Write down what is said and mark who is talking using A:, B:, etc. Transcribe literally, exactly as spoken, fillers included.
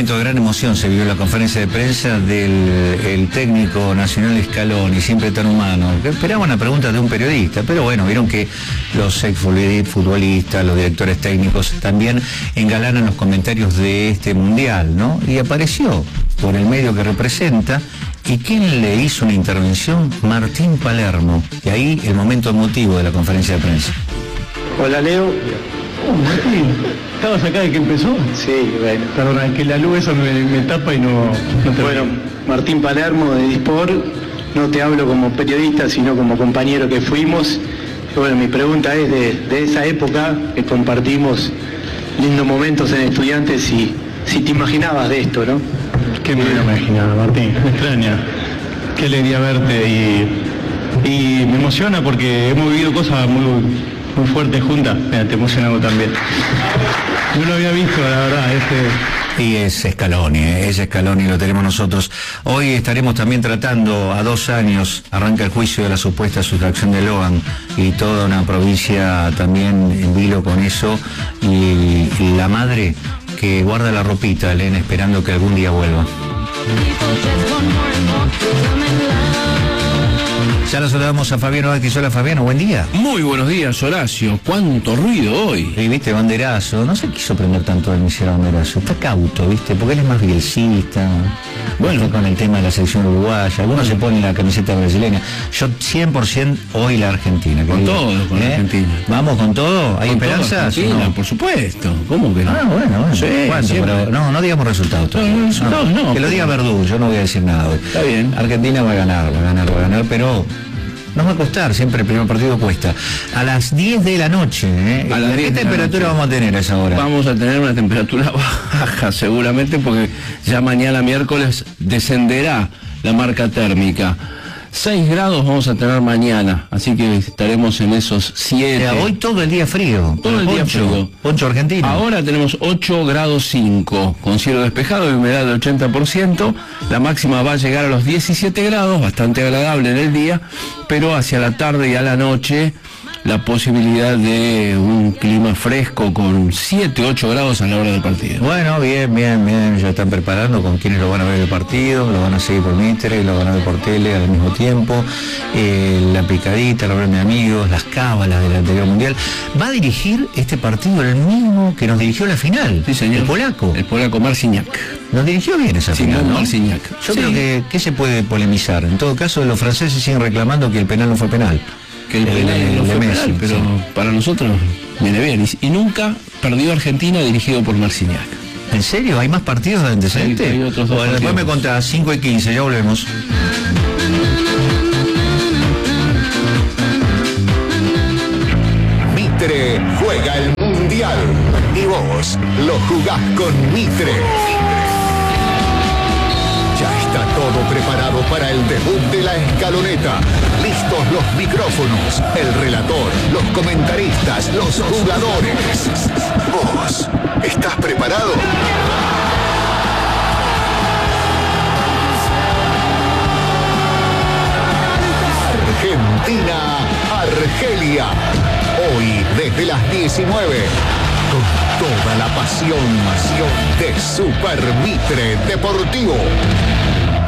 A: momento de gran emoción se vivió en la conferencia de prensa del el técnico nacional Scaloni, siempre tan humano, que esperaba una pregunta de un periodista, pero bueno, vieron que los exfutbolistas, los directores técnicos también engalanan los comentarios de este mundial, ¿no? Y apareció por el medio que representa. ¿Y quién le hizo una intervención? Martín Palermo. Y ahí el momento emotivo de la conferencia de prensa.
B: Hola, Leo.
C: Oh, Martín, ¿estabas acá de que empezó?
B: Sí, bueno.
C: Perdona, que la luz esa me, me tapa y no, no te
B: Bueno,
C: veo.
B: Martín Palermo de Dispor, no te hablo como periodista, sino como compañero que fuimos. Y bueno, mi pregunta es de, de esa época que compartimos lindos momentos en Estudiantes, y si te imaginabas de esto, ¿no?
C: ¿Qué me hubiera imaginado, Martín? Me extraña. Qué alegría verte y, y me emociona porque hemos vivido cosas muy, muy fuertes juntas. Mira, te emociona también. No lo había visto, la verdad, este...
A: Y es Scaloni, ¿eh? es Scaloni, lo tenemos nosotros. Hoy estaremos también tratando, a dos años, arranca el juicio de la supuesta sustracción de Logan, y toda una provincia también en vilo con eso, y, y la madre que guarda la ropita, Elena, esperando que algún día vuelva. Ya lo saludamos a Fabiano Vázquez. Hola, Fabiano, buen día.
D: Muy buenos días, Horacio. ¿Cuánto ruido hoy?
A: Y viste, banderazo, no se quiso prender tanto el Michel Banderazo, está cauto, viste, porque él es más bielcista, bueno, está con el tema de la selección uruguaya, algunos se ponen la camiseta brasileña, yo cien por ciento hoy la Argentina.
D: Con
A: querido.
D: todo, con
A: ¿Eh?
D: la Argentina.
A: ¿Vamos con todo? ¿Hay
D: Con
A: esperanzas?
D: todo, Argentina,
A: No.
D: por supuesto. ¿Cómo que no?
A: Ah, bueno, bueno.
D: Sí,
A: ¿Cuánto?
D: siempre.
A: Pero no, no digamos resultados.
D: No, no, resultados no.
A: Que lo diga Verdú, yo no voy a decir nada hoy.
D: Está bien.
A: Argentina va a ganar, va a ganar, va a ganar, pero nos va a costar, siempre el primer partido cuesta. A las diez de la noche, ¿eh?
D: A las
A: ¿Qué
D: diez de la
A: temperatura
D: noche.
A: vamos a tener a esa hora?
D: Vamos a tener una temperatura baja seguramente, porque ya mañana miércoles descenderá la marca térmica. seis grados vamos a tener mañana, así que estaremos en esos siete.
A: Hoy todo el día frío.
D: Todo el día
A: Poncho,
D: frío.
A: Poncho argentino.
D: Ahora tenemos ocho grados cinco, con cielo despejado y humedad del ochenta por ciento. La máxima va a llegar a los diecisiete grados, bastante agradable en el día, pero hacia la tarde y a la noche la posibilidad de un clima fresco con siete, ocho grados a la hora del partido.
A: Bueno, bien, bien, bien. Ya están preparando con quienes lo van a ver el partido, lo van a seguir por Mitre, lo van a ver por tele al mismo tiempo. Eh, la picadita, la hora de amigos, las cábalas del anterior mundial. Va a dirigir este partido el mismo que nos dirigió la final.
D: Sí, señor.
A: El polaco.
D: El polaco Marciniak.
A: Nos dirigió bien esa
D: Simón
A: final, ¿no?
D: Marciniak.
A: Yo
D: Sí.
A: creo que, que se puede polemizar. En todo caso, los franceses siguen reclamando que el penal no fue penal.
D: Que el
A: El
D: penal
A: de-
D: no
A: de
D: fue
A: Messi,
D: penal, pero
A: sí.
D: para nosotros viene bien. Y, y nunca perdió Argentina dirigido por Marciniak.
A: ¿En serio? ¿Hay más partidos de antecedentes?
D: Hay- hay otros dos
A: Bueno, después me
D: partidos.
A: contás, cinco y quince, ya volvemos.
E: Mitre juega el Mundial y vos lo jugás con Mitre. Ya está todo preparado para el debut de la escaloneta. Listos los micrófonos, el relator, los comentaristas, los jugadores. ¿Vos estás preparado? Argentina, Argelia. Hoy desde las diecinueve. Con toda la pasión, pasión de Super Mitre Deportivo.